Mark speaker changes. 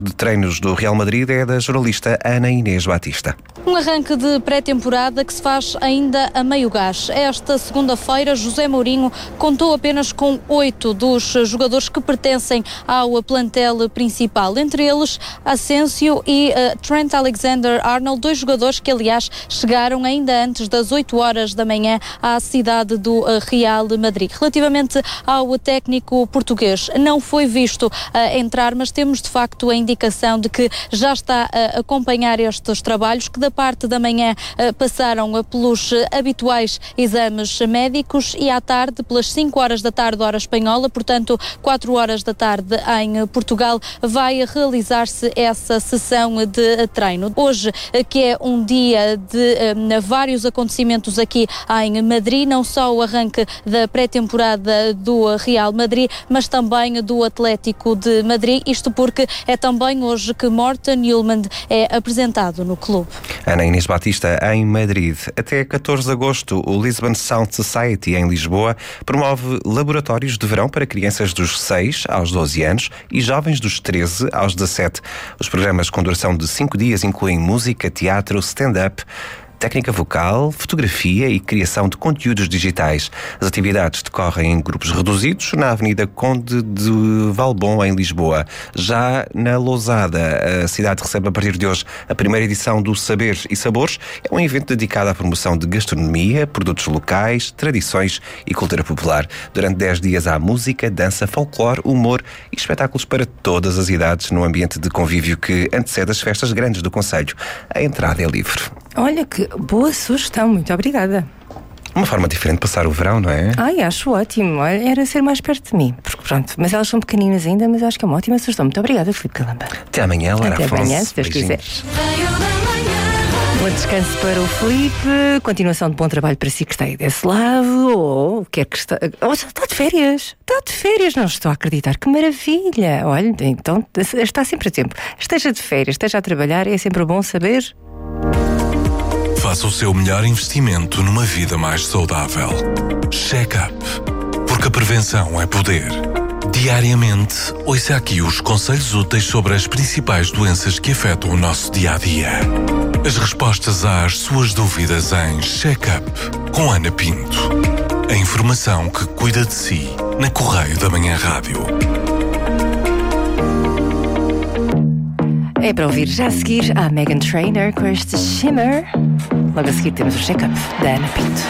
Speaker 1: de treinos do Real Madrid é da jornalista Ana Inês Batista.
Speaker 2: Um arranque de pré-temporada que se faz ainda a meio gás. Esta segunda-feira, José Mourinho contou apenas com 8 dos jogadores que pertencem ao plantel principal. Entre eles, Asensio e Trent Alexander-Arnold, 2 jogadores que, aliás, chegaram ainda antes das 8 horas da manhã à cidade do Real Madrid. Relativamente ao técnico português, não foi visto entrar, mas temos de facto a indicação de que já está a acompanhar estes trabalhos, que da parte da manhã passaram pelos habituais exames médicos e à tarde, pelas 5 horas da tarde, hora espanhola, portanto 4 horas da tarde em Portugal, vai realizar-se essa sessão de treino. Hoje, que é um dia de vários acontecimentos aqui em Madrid, não só o arranque da pré-temporada do Real Madrid, mas também do Atlético de Madrid, isto porque é também hoje que Morten Hjulmand é apresentado no clube.
Speaker 1: Ana Inês Batista, em Madrid. Até 14 de agosto, o Lisbon Sound Society, em Lisboa, promove laboratórios de verão para crianças dos 6 aos 12 anos e jovens dos 13 aos 17. Os programas com duração de 5 dias incluem música, teatro, stand-up, técnica vocal, fotografia e criação de conteúdos digitais. As atividades decorrem em grupos reduzidos na Avenida Conde de Valbon, em Lisboa. Já na Lousada, a cidade recebe a partir de hoje a primeira edição do Saberes e Sabores. É um evento dedicado à promoção de gastronomia, produtos locais, tradições e cultura popular. Durante 10 dias há música, dança, folclore, humor e espetáculos para todas as idades num ambiente de convívio que antecede as festas grandes do concelho. A entrada é livre.
Speaker 3: Olha que boa sugestão, muito obrigada.
Speaker 1: Uma forma diferente de passar o verão, não é?
Speaker 3: Ai, acho ótimo. Olha, era ser mais perto de mim. Porque pronto, mas elas são pequeninas ainda, mas acho que é uma ótima sugestão. Muito obrigada, Filipe Calamba.
Speaker 1: Até amanhã, Lara Afonso.
Speaker 3: Até amanhã, se Deus quiser. Bom descanso para o Filipe. Continuação de bom trabalho para si que está aí desse lado. Ou quer que está. Oh, está de férias. Está de férias, não estou a acreditar. Que maravilha. Olha, então está sempre a tempo. Esteja de férias, esteja a trabalhar, é sempre bom saber.
Speaker 4: Faça o seu melhor investimento numa vida mais saudável. Check-up. Porque a prevenção é poder. Diariamente, ouça aqui os conselhos úteis sobre as principais doenças que afetam o nosso dia-a-dia. As respostas às suas dúvidas em Check-up com Ana Pinto. A informação que cuida de si na Correio da Manhã Rádio.
Speaker 3: É para ouvir já a seguir a Meghan Trainor com este Shimmer. Logo a seguir temos o Check-up da Ana Pinto.